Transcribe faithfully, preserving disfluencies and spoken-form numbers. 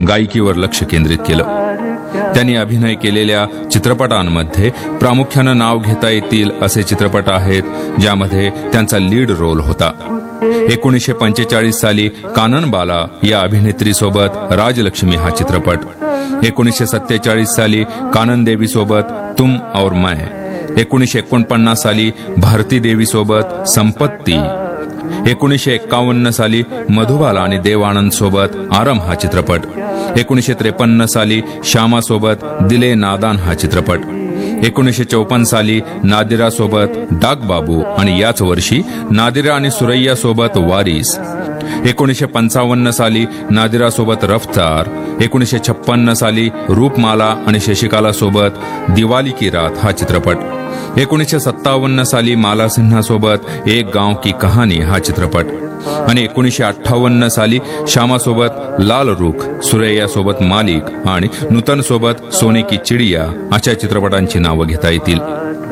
गायकीवर लक्ष केंद्रित केलं. त्यांनी अभिनय केलेल्या चित्रपटांमध्ये प्रामुख्यानं नाव घेता येतील असे चित्रपट आहेत ज्यामध्ये त्यांचा लीड रोल होता. एकोणीसशे पंचेचाळीस साली काननबाला या अभिनेत्रीसोबत राजलक्ष्मी हा चित्रपट, एकोणीसशे सत्तेचाळीस साली कानन देवी सोबत तुम और मैं, एकोणीसशे एकोणपन्नास साली भारती देवी सोबत संपत्ती, एकोणीसशे एक्कावन्न साली मधुबाला आणि देव आनंद सोबत आरम हा चित्रपट, एकोणीसशे त्रेपन्न साली श्यामा सोबत दिले नादान हा चित्रपट, एकोणीसशे चौपन्न साली नादिरा सोबत डाक बाबू आणि याच वर्षी नादिरा आणि सुरैया सोबत वारिस, एकोणीसशे पंचावन्न साली नादिरा सोबत रफ्तार, एकोणीसशे छप्पन्न साली रूपमाला आणि शशिकाला सोबत दिवाली की रात हा चित्रपट, एकोणीसशे सत्तावन्न साली माला सिन्हा सोबत एक गांव की कहाणी हा चित्रपट आणि एकोणीसशे अठ्ठावन्न साली श्यामा सोबत लाल रुख, सुरैया सोबत मालिक आणि नूतन सोबत सोने की चिडिया अशा चित्रपटांची नावं घेता येतील.